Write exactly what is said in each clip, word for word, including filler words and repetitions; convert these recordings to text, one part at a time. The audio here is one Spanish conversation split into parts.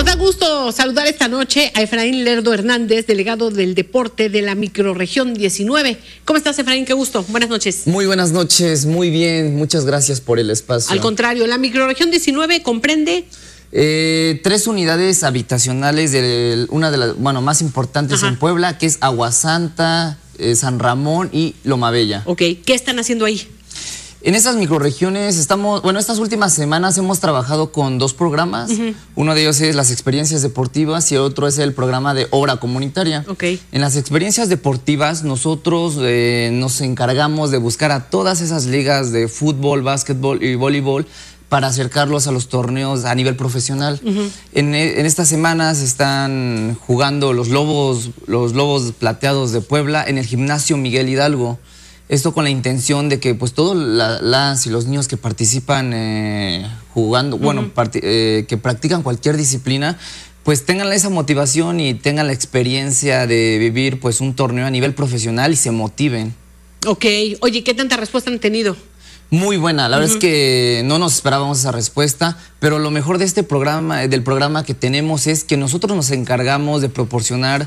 Nos da gusto saludar esta noche a Efraín Lerdo Hernández, delegado del deporte de la microrregión diecinueve. ¿Cómo estás, Efraín? Qué gusto. Buenas noches. Muy buenas noches, muy bien. Muchas gracias por el espacio. Al contrario, la microrregión diecinueve comprende... Eh, tres unidades habitacionales de una de las, bueno, más importantes Ajá. en Puebla, que es Aguasanta, eh, San Ramón y Loma Bella. Ok, ¿qué están haciendo ahí? En estas microrregiones estamos, bueno, estas últimas semanas hemos trabajado con dos programas. Uh-huh. Uno de ellos es las experiencias deportivas y otro es el programa de obra comunitaria. Okay. En las experiencias deportivas nosotros eh, nos encargamos de buscar a todas esas ligas de fútbol, básquetbol y voleibol para acercarlos a los torneos a nivel profesional. Uh-huh. en, en estas semanas están jugando los Lobos, los Lobos Plateados de Puebla en el gimnasio Miguel Hidalgo. Esto con la intención de que pues todos la, las y los niños que participan eh, jugando, uh-huh. bueno, eh, que practican cualquier disciplina, pues tengan esa motivación y tengan la experiencia de vivir pues un torneo a nivel profesional y se motiven. Ok, oye, ¿qué tanta respuesta han tenido? Muy buena, la uh-huh. verdad es que no nos esperábamos esa respuesta, pero lo mejor de este programa, del programa que tenemos es que nosotros nos encargamos de proporcionar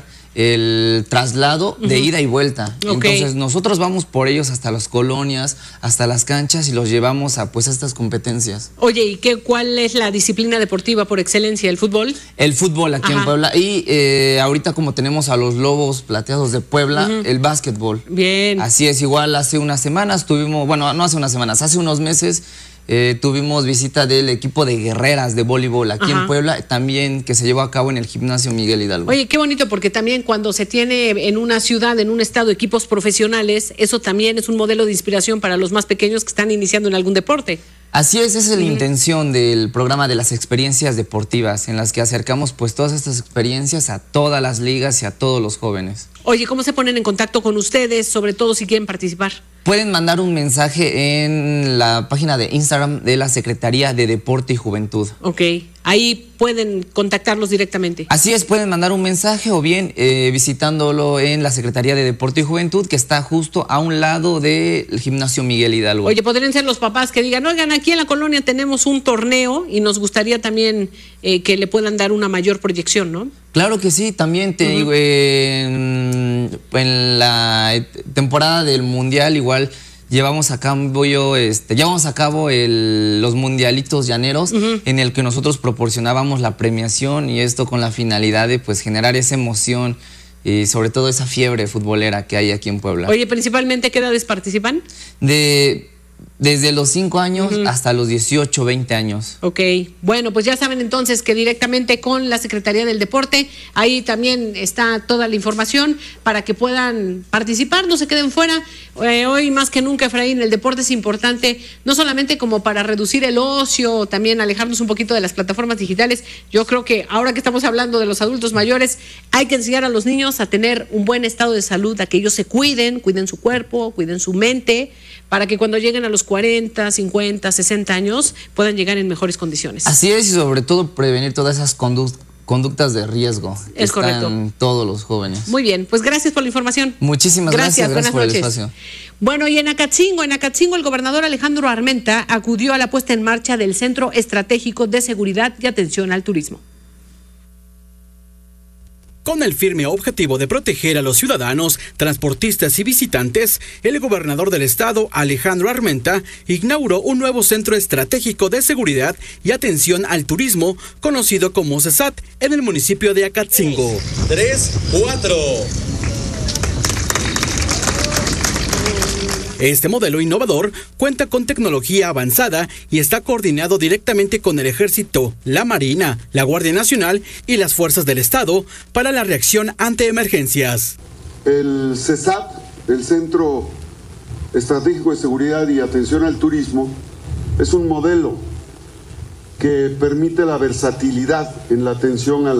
el traslado uh-huh. de ida y vuelta. Okay. Entonces nosotros vamos por ellos hasta las colonias, hasta las canchas y los llevamos a pues a estas competencias. Oye, ¿y qué, cuál es la disciplina deportiva por excelencia? ¿El fútbol? El fútbol aquí Ajá. en Puebla y eh, ahorita como tenemos a los Lobos Plateados de Puebla, uh-huh. el básquetbol. Bien. Así es, igual hace unas semanas tuvimos, bueno, no hace unas semanas, hace unos meses Eh, tuvimos visita del equipo de guerreras de voleibol aquí Ajá. en Puebla, también que se llevó a cabo en el gimnasio Miguel Hidalgo. Oye, qué bonito, porque también cuando se tiene en una ciudad, en un estado, equipos profesionales, eso también es un modelo de inspiración para los más pequeños que están iniciando en algún deporte. Así es, esa es la uh-huh. intención del programa de las experiencias deportivas, en las que acercamos pues todas estas experiencias a todas las ligas y a todos los jóvenes. Oye, ¿cómo se ponen en contacto con ustedes, sobre todo si quieren participar? Pueden mandar un mensaje en la página de Instagram de la Secretaría de Deporte y Juventud. Ok, ahí pueden contactarlos directamente. Así es, pueden mandar un mensaje o bien eh, visitándolo en la Secretaría de Deporte y Juventud, que está justo a un lado del gimnasio Miguel Hidalgo. Oye, podrían ser los papás que digan, oigan, aquí en la colonia tenemos un torneo y nos gustaría también eh, que le puedan dar una mayor proyección, ¿no? Claro que sí, también te digo, uh-huh. eh, en, en la temporada del Mundial igual llevamos a cabo, yo, este, llevamos a cabo el, los mundialitos llaneros uh-huh. en el que nosotros proporcionábamos la premiación y esto con la finalidad de pues generar esa emoción y sobre todo esa fiebre futbolera que hay aquí en Puebla. Oye, ¿principalmente qué edades participan? De... Desde los cinco años uh-huh. hasta los dieciocho, veinte años. Ok, bueno, pues ya saben entonces que directamente con la Secretaría del Deporte, ahí también está toda la información para que puedan participar, no se queden fuera. Eh, hoy más que nunca, Efraín, el deporte es importante, no solamente como para reducir el ocio, también alejarnos un poquito de las plataformas digitales. Yo creo que ahora que estamos hablando de los adultos mayores, hay que enseñar a los niños a tener un buen estado de salud, a que ellos se cuiden, cuiden su cuerpo, cuiden su mente, para que cuando lleguen a los cuarenta, cincuenta, sesenta años puedan llegar en mejores condiciones. Así es, y sobre todo prevenir todas esas condu conductas de riesgo. Es correcto. Todos los jóvenes. Muy bien, pues gracias por la información. Muchísimas gracias, gracias, gracias por noches. el espacio. Bueno, y en Acatzingo, en Acatzingo el gobernador Alejandro Armenta acudió a la puesta en marcha del Centro Estratégico de Seguridad y Atención al Turismo. Con el firme objetivo de proteger a los ciudadanos, transportistas y visitantes, el gobernador del estado, Alejandro Armenta, inauguró un nuevo centro estratégico de seguridad y atención al turismo, conocido como CESAT, en el municipio de Acatzingo. Tres, cuatro. Este modelo innovador cuenta con tecnología avanzada y está coordinado directamente con el Ejército, la Marina, la Guardia Nacional y las Fuerzas del Estado para la reacción ante emergencias. El CESAT, el Centro Estratégico de Seguridad y Atención al Turismo, es un modelo que permite la versatilidad en la atención a la